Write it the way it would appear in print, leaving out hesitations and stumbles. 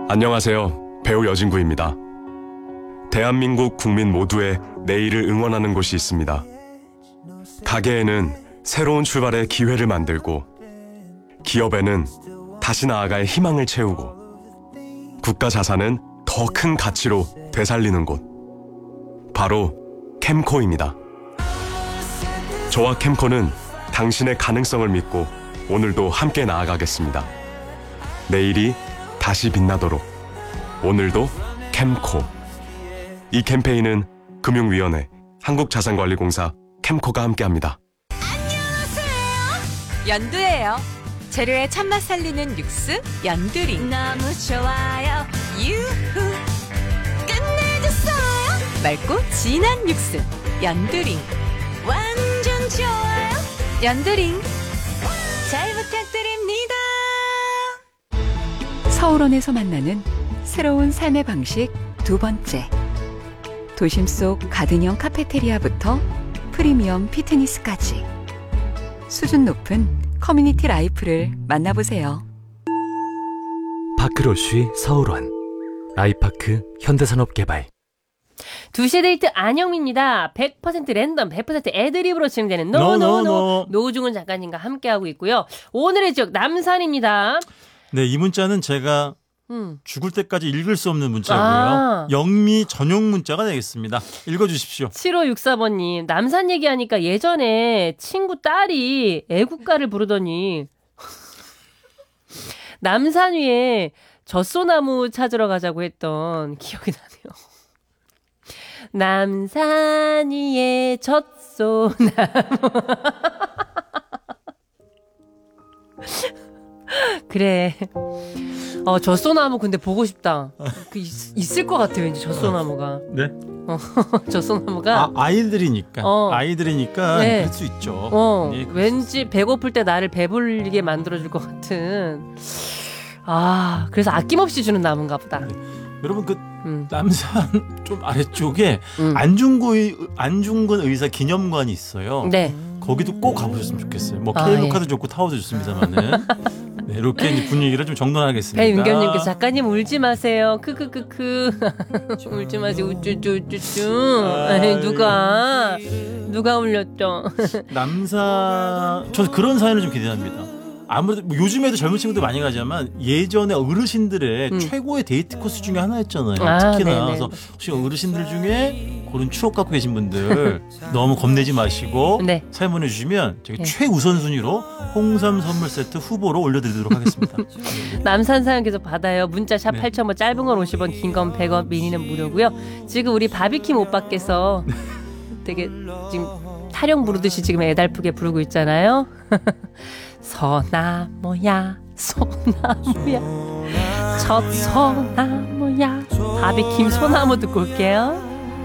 안녕하세요. 배우 여진구입니다. 대한민국 국민 모두의 내일을 응원하는 곳이 있습니다. 가게에는 새로운 출발의 기회를 만들고, 기업에는 다시 나아갈 희망을 채우고, 국가 자산은 더 큰 가치로 되살리는 곳. 바로 캠코입니다. 저와 캠코는 당신의 가능성을 믿고 오늘도 함께 나아가겠습니다. 내일이 다시 빛나도록 오늘도 캠코. 이 캠페인은 금융위원회, 한국자산관리공사, 캠코가 함께합니다. 연두예요. 재료의 참맛 살리는 육수 연두링. 너무 좋아요. 유후. 끝내줬어요. 맑고 진한 육수 연두링. 완전 좋아요. 연두링. 잘 부탁드립니다. 서울원에서 만나는 새로운 삶의 방식 두 번째. 도심 속 가든형 카페테리아부터 프리미엄 피트니스까지 수준 높은 커뮤니티 라이프를 만나보세요. 파크로쉬 서울원 아이파크 현대산업개발. 2시의 데이트 안영미입니다. 100% 랜덤, 100% 애드립으로 진행되는 노중훈 작가님과 함께하고 있고요. 오늘의 지역 남산입니다. 네, 이 문자는 제가 죽을 때까지 읽을 수 없는 문자고요. 영미 전용 문자가 되겠습니다. 읽어주십시오. 7564번님, 남산 얘기하니까 예전에 친구 딸이 애국가를 부르더니 남산 위에 젖소나무 찾으러 가자고 했던 기억이 나네요. 남산 위에 젖소나무. 그래. 젖소나무 근데 보고 싶다. 있을 것 같아, 왠지 젖소나무가. 네? 젖소나무가. 아이들이니까. 아이들이니까 네. 그럴 수 있죠. 네, 왠지 배고플 때 나를 배불리게 만들어줄 것 같은. 그래서 아낌없이 주는 나무인가 보다. 네. 여러분 남산 좀 아래쪽에 안중근 의사 기념관이 있어요. 네. 거기도 꼭 가보셨으면 좋겠어요. 뭐 케이블카도 예. 좋고 타워도 좋습니다만은. 네, 이렇게 이제 분위기를 좀 정돈하겠습니다. 배윤경님께서 작가님 울지 마세요. 크크크크. 울지 마세요. 우쭈쭈쭈쭈. 누가 울렸죠? 저 그런 사연을 좀 기대합니다. 아무래도 뭐 요즘에도 젊은 친구들 많이 가지만 예전에 어르신들의 최고의 데이트 코스 중에 하나였잖아요. 특히나 네네. 그래서 혹시 어르신들 중에 그런 추억 갖고 계신 분들 너무 겁내지 마시고 네. 사연 보내주시면 저희 최우선순위로 홍삼 선물 세트 후보로 올려드리도록 하겠습니다. 남산 사연 계속 받아요. 문자 샵 네. 8000번, 짧은 건 50원, 긴 건 100원, 미니는 무료고요. 지금 우리 바비킴 오빠께서 되게 지금 타령 부르듯이 지금 애달프게 부르고 있잖아요. 소나무야 소나무야 젖소나무야. 바비킴 소나무 듣고 올게요.